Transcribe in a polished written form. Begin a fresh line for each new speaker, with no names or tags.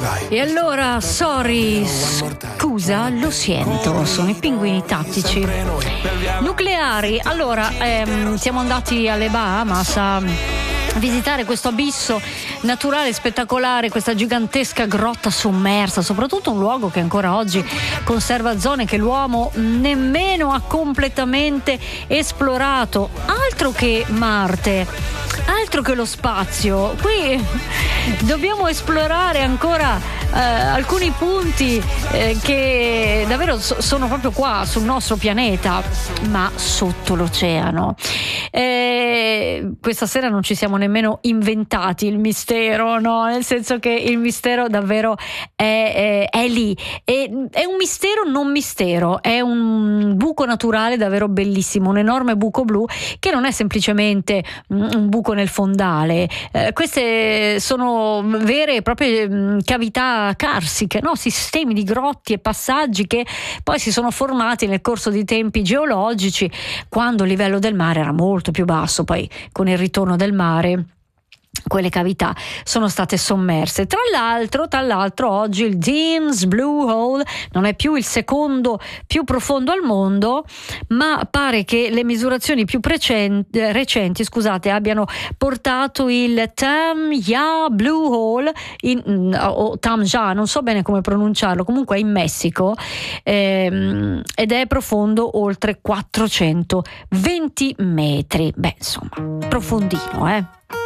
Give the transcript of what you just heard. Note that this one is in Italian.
E allora, sorry, scusa, lo siento, sono i pinguini tattici nucleari. Allora, siamo andati alle Bahamas a visitare questo abisso naturale spettacolare, questa gigantesca grotta sommersa, soprattutto un luogo che ancora oggi conserva zone che l'uomo nemmeno ha completamente esplorato. Altro che Marte, altro che lo spazio, qui dobbiamo esplorare ancora alcuni punti che davvero sono proprio qua sul nostro pianeta, ma sotto l'oceano. Questa sera non ci siamo nemmeno inventati il mistero, no? Nel senso che il mistero davvero è lì. È un mistero non mistero, è un buco naturale davvero bellissimo, un enorme buco blu che non è semplicemente un buco nel fondale. Queste sono vere e proprie cavità carsiche, no? Sistemi di grotti e passaggi che poi si sono formati nel corso di tempi geologici, quando il livello del mare era molto più basso. Poi con il ritorno del mare quelle cavità sono state sommerse. Tra l'altro oggi il Dean's Blue Hole non è più il secondo più profondo al mondo, ma pare che le misurazioni più recenti abbiano portato il Tam-Ya Blue Hole o Tam-Ya, non so bene come pronunciarlo, comunque è in Messico, ed è profondo oltre 420 metri. Beh, insomma, profondino,